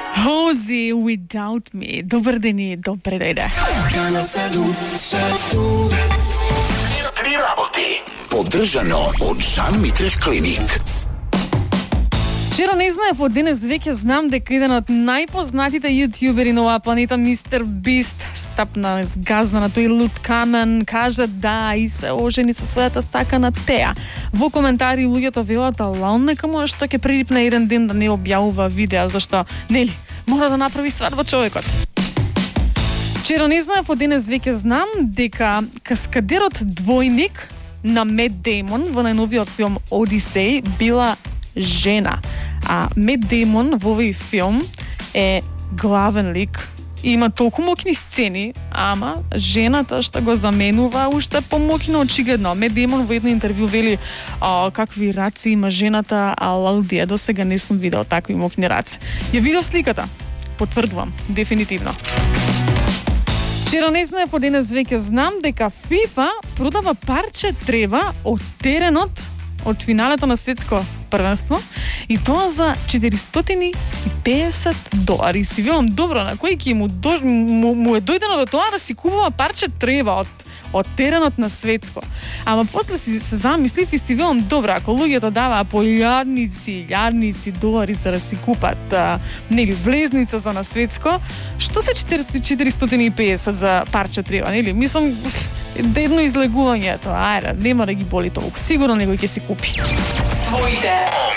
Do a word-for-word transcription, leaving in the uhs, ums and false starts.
Hozi Without Me. Добър ден и добре дойде. Три работи. Поддржано од Жан Митрев клиник. Вчера не знаев, од денес веќе знам дека еден од најпознатите јутјубери на оваа планета, мистер Бист, стапна згазна на тој лут камен, кажа да и се ожени со својата сакана Теа. Во коментари луѓето велат, ала он нека може што ќе прилипне еден ден да не објавува видео, зашто, нели, мора да направи свадба човекот. Вчера не знаев, од денес веќе знам дека каскадерот двојник на Мет Деймон во најновиот филм Одисеј била жена. А Мет Деймон во овој филм е главен лик. Има толку мокни сцени, ама жената што го заменува уште помокна очигледно. Мет Деймон во едно интервју вели а, какви раци има жената, а лалдија до сега не сум видел такви мокни раци. Ја видов сликата. Потврдувам, дефинитивно. Вчера не знаев, од денес веќе знам дека FIFA продава парче трева од теренот од финалето на светско првенство и тоа за четиристотини и песет долари. Си велам, добро, на кој ќе му, до, му, му е дојдено до тоа да си купува парче трева од од теренот на светско. Ама после си се замислив и си велам, добро, ако луѓето даваа по илјадници, илјадници долари за да си купат а, нели влезница за на светско, што се четиристотини и песет за парче трева, нели? Мислам, едно излегување тоа, ајде, нема да ги боли толку. Сигурно некој ќе си купи. Твоите